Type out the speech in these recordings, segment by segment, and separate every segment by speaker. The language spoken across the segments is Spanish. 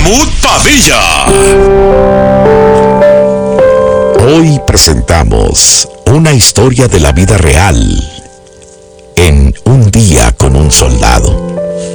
Speaker 1: Mahmoud Padilla.
Speaker 2: Hoy presentamos una historia de la vida real en Un día con un soldado.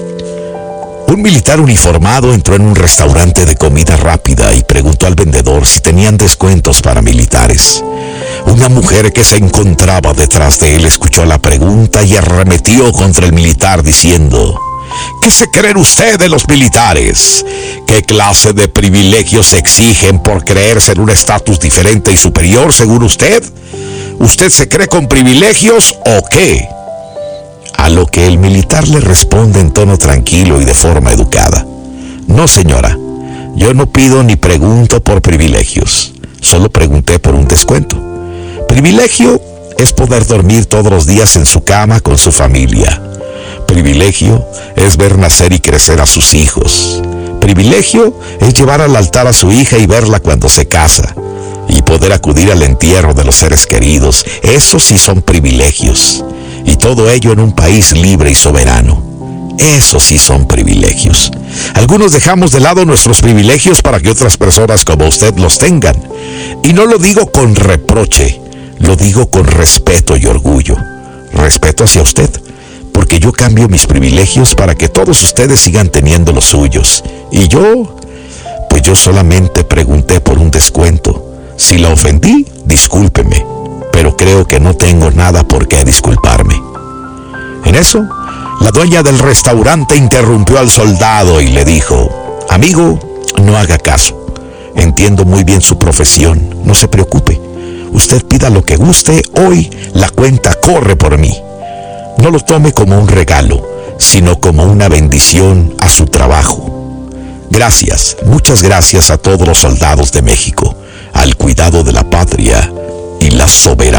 Speaker 2: Un militar uniformado entró en un restaurante de comida rápida y preguntó al vendedor si tenían descuentos para militares. Una mujer que se encontraba detrás de él escuchó la pregunta y arremetió contra el militar diciendo: ¿qué se creen ustedes los militares? ¿Qué clase de privilegios exigen por creerse en un estatus diferente y superior según usted? ¿Usted se cree con privilegios o qué? A lo que el militar le responde en tono tranquilo y de forma educada: no, señora, yo no pido ni pregunto por privilegios, solo pregunté por un descuento. Privilegio es poder dormir todos los días en su cama con su familia. Privilegio es ver nacer y crecer a sus hijos. Privilegio es llevar al altar a su hija y verla cuando se casa. Y poder acudir al entierro de los seres queridos. Esos sí son privilegios. Y todo ello en un país libre y soberano. Esos sí son privilegios. Algunos dejamos de lado nuestros privilegios para que otras personas como usted los tengan. Y no lo digo con reproche, lo digo con respeto y orgullo. Respeto hacia usted, porque yo cambio mis privilegios para que todos ustedes sigan teniendo los suyos. Y yo, pues yo solamente pregunté por un descuento. Si la ofendí, discúlpeme, pero creo que no tengo nada por qué disculparme. En eso, la dueña del restaurante interrumpió al soldado y le dijo: amigo, no haga caso. Entiendo muy bien su profesión, no se preocupe. Usted pida lo que guste, hoy la cuenta corre por mí. No lo tome como un regalo, sino como una bendición a su trabajo. Gracias, muchas gracias a todos los soldados de México, al cuidado de la patria y la soberanía.